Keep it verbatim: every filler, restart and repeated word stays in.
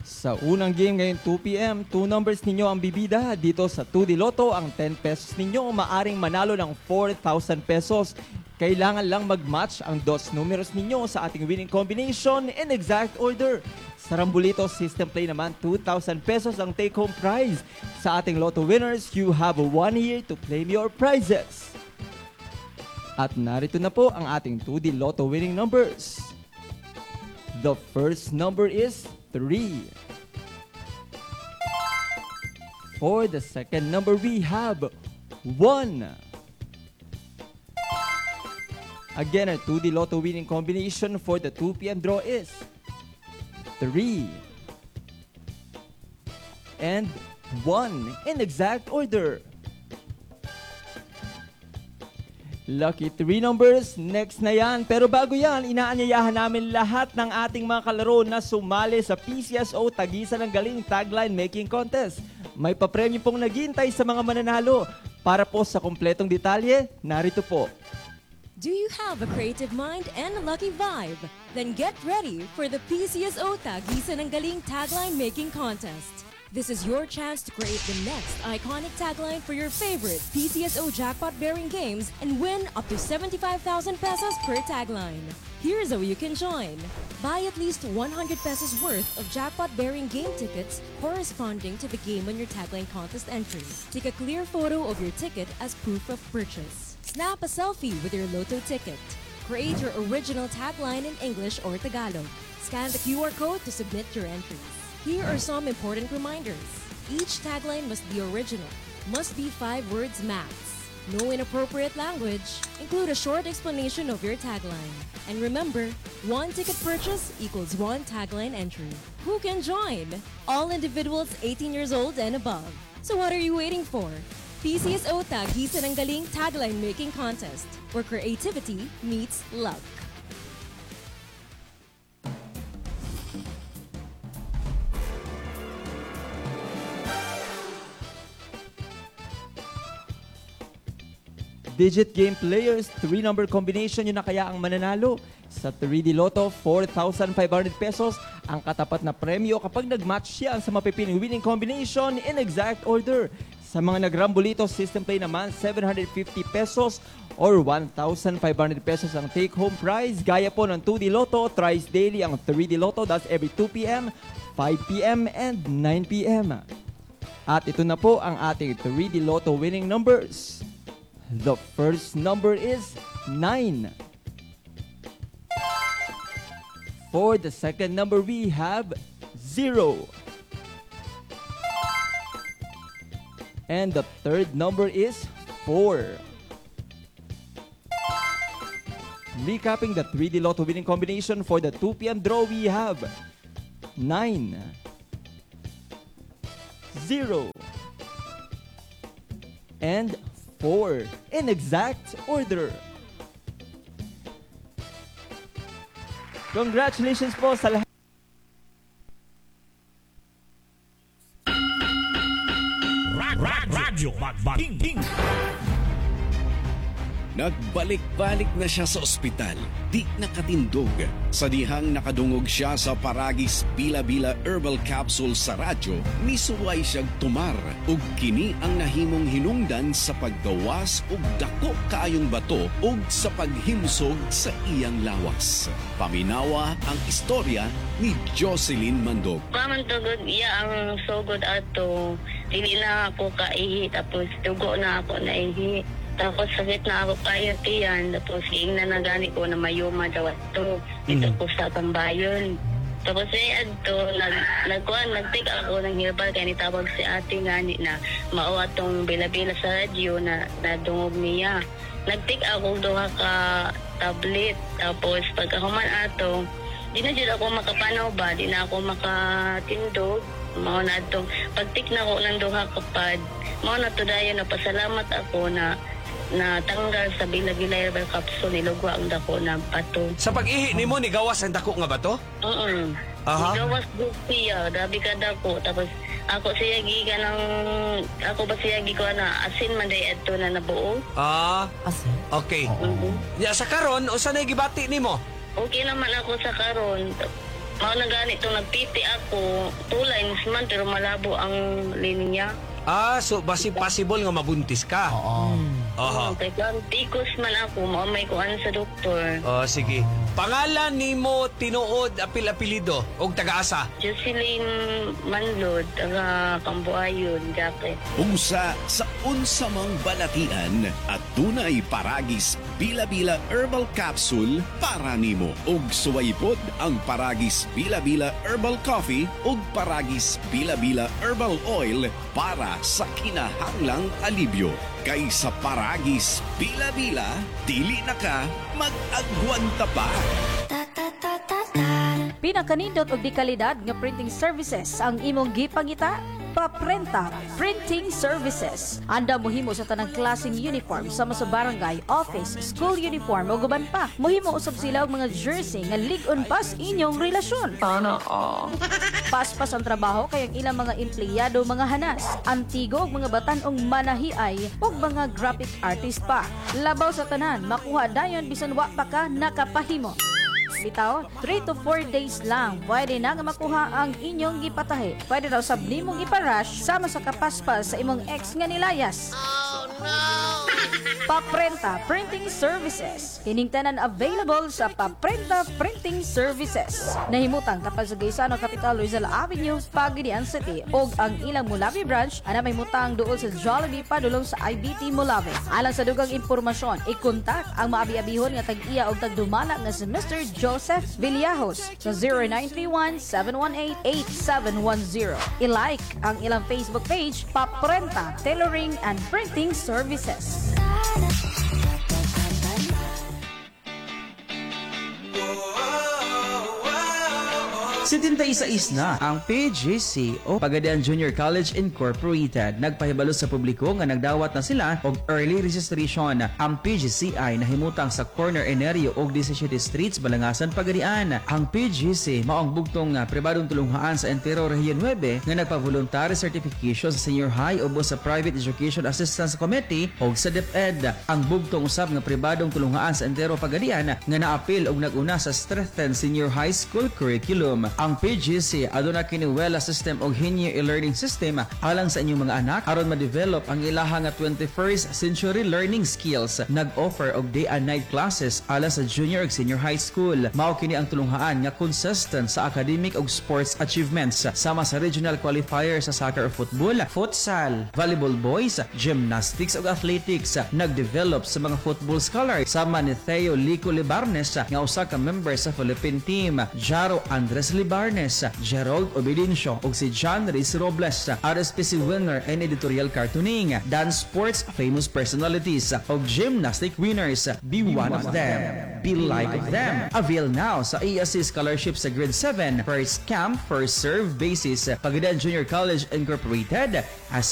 Sa unang game ngayong two p m, two numbers ninyo ang bibida. Dito sa two D Lotto, ang ten pesos ninyo maaring manalo ng four thousand pesos. Kailangan lang mag-match ang dos numeros ninyo sa ating winning combination in exact order. Sa Rambolito System Play naman, two thousand pesos ang take-home prize. Sa ating Lotto winners, you have one year to claim your prizes. At narito na po ang ating two D Lotto winning numbers. The first number is three. For the second number, we have one. Again, our two D Lotto winning combination for the two p m draw is three and one in exact order. Lucky three numbers, next na yan. Pero bago yan, inaanyayahan namin lahat ng ating mga kalaro na sumali sa P C S O Tagisan ng Galing Tagline Making Contest. May papremyo pong naghihintay sa mga mananalo. Para po sa kumpletong detalye, narito po. Do you have a creative mind and a lucky vibe? Then get ready for the P C S O Tagisan ng Galing Tagline Making Contest. This is your chance to create the next iconic tagline for your favorite P C S O jackpot-bearing games and win up to seventy-five thousand pesos per tagline. Here's how you can join. Buy at least one hundred pesos worth of jackpot-bearing game tickets corresponding to the game on your tagline contest entry. Take a clear photo of your ticket as proof of purchase. Snap a selfie with your Lotto ticket. Create your original tagline in English or Tagalog. Scan the Q R code to submit your entries. Here are some important reminders. Each tagline must be original, must be five words max. No inappropriate language. Include a short explanation of your tagline. And remember, one ticket purchase equals one tagline entry. Who can join? All individuals eighteen years old and above. So what are you waiting for? P C S O Tagisan ng Galing Tagline Making Contest, where creativity meets luck. Digit game players, three number combination yun na kaya ang mananalo. Sa three D Lotto, four thousand five hundred pesos ang katapat na premyo kapag nag-match siya sa mapipiling winning combination in exact order. Sa mga nag-Rambolito System Play naman, seven hundred fifty pesos or one thousand five hundred pesos ang take-home prize. Gaya po ng two D Lotto, thrice daily ang three D Lotto, that's every two p m, five p m, and nine p m. At ito na po ang ating three D Lotto winning numbers. The first number is nine. For the second number, we have zero. And the third number is four. Recapping the three D Lotto winning combination for the two p m draw, we have nine, zero, and four in exact order. Congratulations po sa lahat. Radyo Magbating. Nagbalik-balik na siya sa ospital, di nakatindog. Sa dihang nakadungog siya sa Paragis Bila-Bila Herbal Capsule sa radyo, misuway siyang tumar. Ug kini ang nahimong hinungdan sa paggawas ug dako kaayong bato ug sa paghimsog sa iyang lawas. Paminawa ang istorya ni Jocelyn Mandog. Pamantugod iya ang sugod ato. Dili na ako kaihi, tapos tugo na ako naihi. Tapos sakit na ako kayo tiyan. Tapos ing na nagani ko na mayuma daw ito. Ito po sa tambayon. Tapos ay adto, nag, nagkuhan, nagtik ako ng herbal kaya nitawag si ate ngani na mao atong bila-bila sa radyo na nadungog niya. Nagtik ako duha ka tablet. Tapos pagkahuman ato, di na dyan ako makapanaw ba, di na ako makatindog. Mao na itong pagtik na ko ng duha kapad. Mao na to dayon na pasalamat ako na na tanggal sa Bila-Bila Herbal Capsule, nilugwa ang dako ng bato. Sa pag-ihi ni mo, nigawas ang dako nga bato? Oo. Aha. Nigawas doon siya, grabe ka dako. Tapos ako siya giga ng, ako ba siya giga na asin man day adto na nabuo. Ah, okay. Mhm. Ya, sa karon, o saan ay gibati ni mo? Okay naman ako sa karon. Mao na ganito nagpiti ako, two lines man pero malabo ang linya. Ah, so basi possible nga mabuntis ka. Oo. Aha. Kay kan tikos man ako, mao may kuan sa doktor. Oh, sige. Pangalan nimo tinuod apil-apelido og taga-asa? Jocelyn Manlod, taga Cambuayon, Jacket. Unsa sa unsa mang balatian at tunay Paragis Bila-Bila Herbal Capsule para nimo. Ug suwaypod ang Paragis Bila-Bila Herbal Coffee ug Paragis Bila-Bila Herbal Oil para sa kinahanglang alibyo. Kay sa Paragis Bila-Bila, dili na ka mag-agwanta pa. Pinakanindot og di kalidad nga printing services ang imong gipangita. Paprenta Printing Services. Anda mohimo sa tanang klaseng uniform sama sa barangay, office, school uniform o guban pa. Mohimo usab sila og mga jersey nga lig-on pas inyong relasyon. Ana ah. Paspas ang trabaho kay ang ilang mga empleyado mga hanas, antigo og mga batan-ong manahiay ug mga graphic artist pa. Labaw sa tanan, makuha dayon bisan wa pa ka nakapahimo. Bitaw, three to four days lang pwede na nga makuha ang inyong gipatahi. Pwede daw sab nimong iparush sama sa kapaspas sa imong ex nga nilayas. Oh no! Paprenta Printing Services. Kining tanan available sa Paprenta Printing Services. Nahimutang kapag sa Gaisano Capital Rizal Avenue, Pagadian City ug ang ilang Mulawi branch ana may mutang duol sa Jollibee padulong sa I B T Mulawi. Alang sa dugang impormasyon, i-kontak ang maabi-abihon nga tag-iya ug tagdumala nga si Mister Joseph Villajos sa zero nine three one, seven one eight, eight seven one zero. I-like ang ilang Facebook page, Paprenta Tailoring and Printing Services. setenta-sais na ang P G C o Pagadian Junior College Incorporated. Nagpahibalo sa publiko nga nagdawat na sila og early registration. Ang P G C ay nahimutang sa corner Enerio og seventeen Streets, Balangasan, Pagadian. Ang P G C mao ang bugtong nga pribadong tulunghaan sa Entero Region nine nga nagpa-voluntary certification sa senior high o sa Private Education Assistance Committee o sa DepEd. Ang bugtong usab nga pribadong tulunghaan sa Entero Pagadian nga naapil og naguna sa strengthened senior high school curriculum. Ang P G C aduna kini wela system og hinyo e-learning system alang sa inyong mga anak aron ma-develop ang ilaha nga twenty-first century learning skills. Nag-offer og day and night classes alang sa junior ug senior high school. Mao kini ang tulunghaan nga consistent sa academic ug sports achievements sama sa regional qualifier sa soccer o football, futsal, volleyball boys, gymnastics ug athletics. Nag-develop sa mga football scholar sama ni Theo Lico Libarnes nga usa ka member sa Philippine team, Jaro Andres Libarnes, Gerald Obidencio ug si John Reyes Robles. R S P C winner and editorial cartooning, dance sports famous personalities ug gymnastic winners. Be one of them. Be like of them. Avail now sa E S C scholarship sa grade seven, first camp, first serve basis. Pagadian Junior College Incorporated has